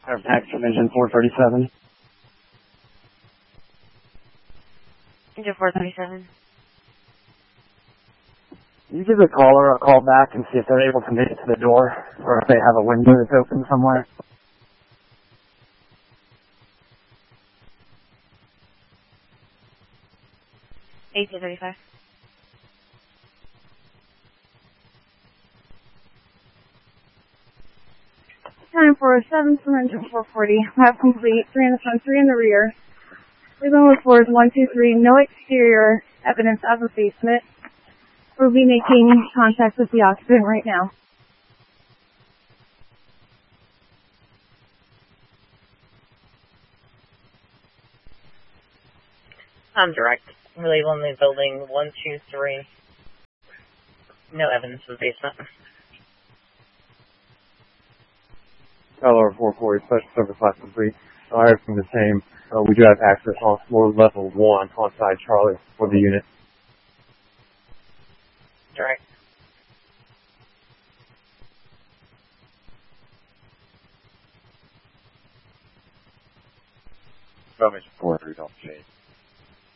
Our tax from engine 437. Engine 437. You give the caller a call back and see if they're able to make it to the door, or if they have a window that's open somewhere. $18.35. Time for a 7 from engine 440. Lab complete. 3 in the front, 3 in the rear. We've been with floors 1, 2, 3. No exterior evidence of a basement. We'll be making contact with the occupant right now. I'm direct. Labeling the building 1, 2, 3. No evidence of the basement. Tower 440, special service lab complete. Everything the same. We do have access on floor level 1 on side Charlie for the unit. Direct. Information 4 3 don't change.